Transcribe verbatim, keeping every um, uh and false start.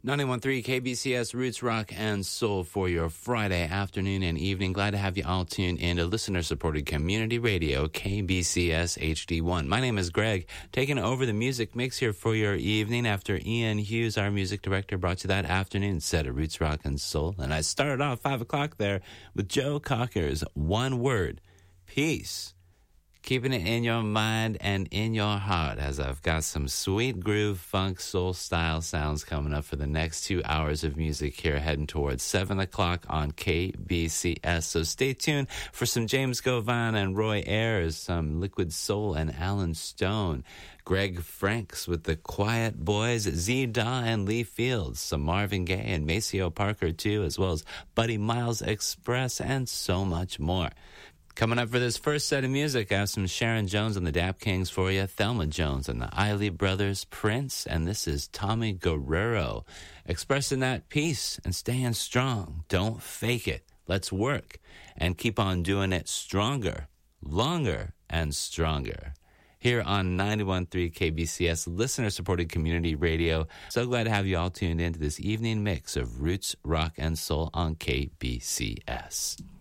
ninety-one point three K B C S Roots Rock and Soul for your Friday afternoon and evening. Glad to have you all tuned in to listener-supported community radio, K B C S H D one. My name is Greg, taking over the music mix here for your evening after Ian Hughes, our music director, brought you that afternoon set of Roots Rock and Soul. And I started off five o'clock there with Joe Cocker's One Word, Peace. Keeping it in your mind and in your heart, as I've got some sweet groove, funk, soul style sounds coming up for the next two hours of music here, heading towards seven o'clock on K B C S. So stay tuned for some James Govan and Roy Ayers, some Liquid Soul and Alan Stone, Greg Franks with the Quiet Boys, Z Da and Lee Fields, some Marvin Gaye and Maceo Parker too, as well as Buddy Miles Express, and so much more. Coming up for this first set of music, I have some Sharon Jones and the Dap Kings for you, Thelma Jones and the Isley Brothers, Prince, and this is Tommy Guerrero, expressing that peace and staying strong. Don't fake it. Let's work and keep on doing it stronger, longer, and stronger. Here on ninety-one point three K B C S, listener-supported community radio. So glad to have you all tuned in to this evening mix of Roots, Rock, and Soul on K B C S.